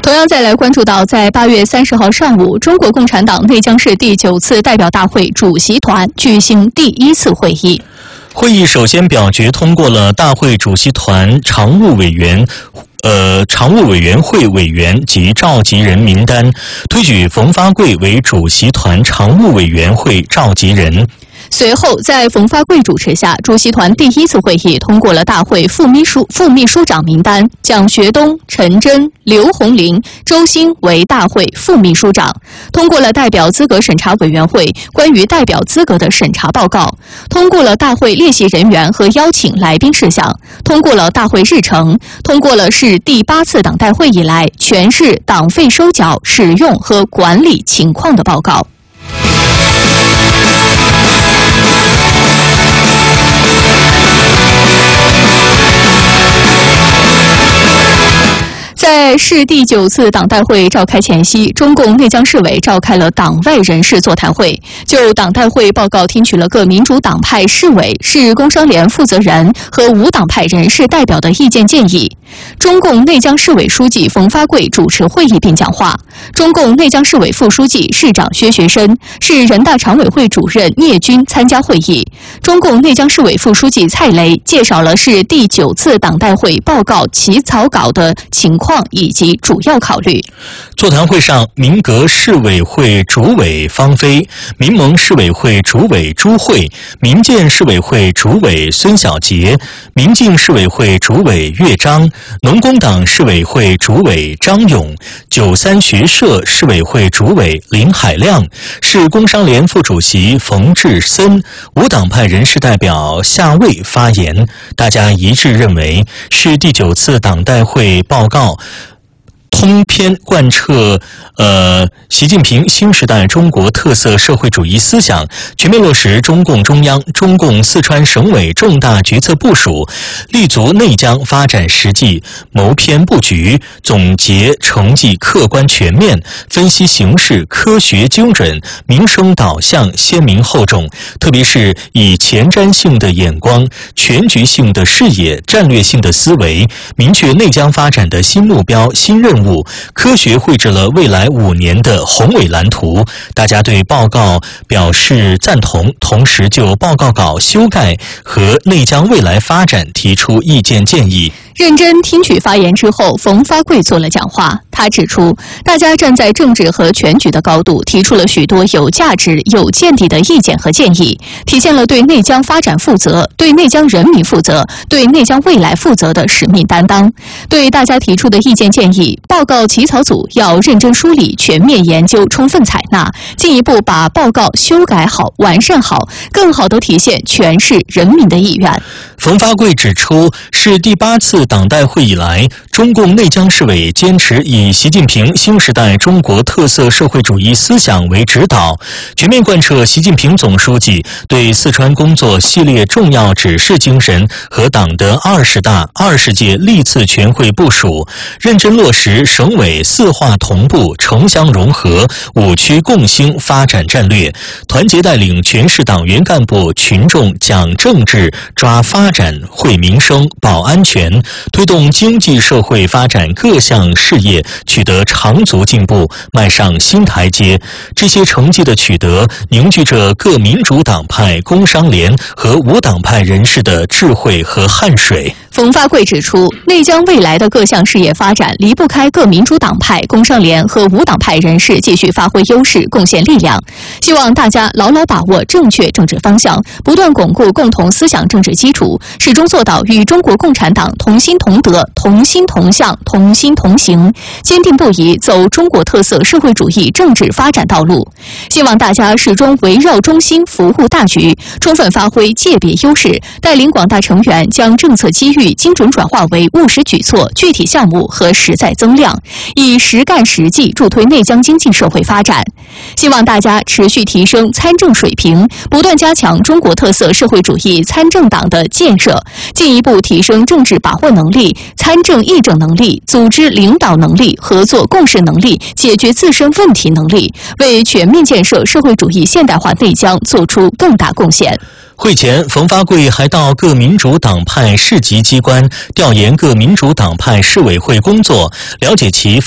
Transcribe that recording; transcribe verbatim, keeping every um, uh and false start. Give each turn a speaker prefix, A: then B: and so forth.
A: 同样再来关注到，在八月三十号上午，中国共产党内江市第九次代表大会主席团举行第一次会议。
B: 会议首先表决通过了大会主席团常务委员。呃，常务委员会委员及召集人名单，推举冯发贵为主席团常务委员会召集人。
A: 随后，在冯发贵主持下，主席团第一次会议通过了大会副秘书副秘书长名单，蒋学东、陈真、刘洪林、周兴为大会副秘书长，通过了代表资格审查委员会关于代表资格的审查报告，通过了大会列席人员和邀请来宾事项，通过了大会日程，通过了市第八次党代会以来全市党费收缴、使用和管理情况的报告。在市第九次党代会召开前夕，中共内江市委召开了党外人士座谈会，就党代会报告听取了各民主党派市委、市工商联负责人和无党派人士代表的意见建议。中共内江市委书记冯发贵主持会议并讲话，中共内江市委副书记、市长薛学深、市人大常委会主任聂军参加会议。中共内江市委副书记蔡雷介绍了市第九次党代会报告起草稿的情况以及主要考虑。
B: 座谈会上，民革市委会主委方飞、民盟市委会主委朱慧、民建市委会主委孙小杰、民进市委会主委岳章、农工党市委会主委张勇、九三学社市委会主委林海亮、市工商联副主席冯志森、无党派人士代表夏卫发言，大家一致认为，市第九次党代会报告通篇贯彻呃习近平新时代中国特色社会主义思想，全面落实中共中央、中共四川省委重大决策部署，立足内江发展实际，谋篇布局，总结成绩客观全面，分析形势科学精准，民生导向鲜明厚重，特别是以前瞻性的眼光、全局性的视野、战略性的思维，明确内江发展的新目标、新任务，科学绘制了未来五年的宏伟蓝图。大家对报告表示赞同，同时就报告稿修改和内江未来发展提出意见建议。
A: 认真听取发言之后，冯发贵做了讲话。他指出，大家站在政治和全局的高度，提出了许多有价值、有见地的意见和建议，体现了对内江发展负责、对内江人民负责、对内江未来负责的使命担当。对大家提出的意见建议，报告起草组要认真梳理、全面研究、充分采纳，进一步把报告修改好、完善好，更好地体现全市人民的意愿。
B: 冯发贵指出，是第八次党代会以来，中共内江市委坚持以习近平新时代中国特色社会主义思想为指导，全面贯彻习近平总书记对四川工作系列重要指示精神和党的二十大、二十届历次全会部署，认真落实省委四化同步、城乡融合、五区共兴发展战略，团结带领全市党员干部群众讲政治、抓发展、惠民生、保安全，推动经济社会发展各项事业取得长足进步，迈上新台阶。这些成绩的取得，凝聚着各民主党派、工商联和无党派人士的智慧和汗水。
A: 冯发贵指出，内江未来的各项事业发展离不开各民主党派、工商联和无党派人士继续发挥优势、贡献力量。希望大家牢牢把握正确政治方向，不断巩固共同思想政治基础，始终做到与中国共产党同心同德、同心同向、同心同行，坚定不移走中国特色社会主义政治发展道路。希望大家始终围绕中心，服务大局，充分发挥界别优势，带领广大成员将政策机遇精准转化为务实举措、具体项目和实在增量，以实干实际助推内江经济社会发展。希望大家持续提升参政水平，不断加强中国特色社会主义参政党的建设，进一步提升政治把握能力、参政议政能力、组织领导能力、合作共识能力、解决自身问题能力，为全面建设社会主义现代化内江做出更大贡献。
B: 会前，冯发贵还到各民主党派市级机关调研各民主党派市委会工作，了解其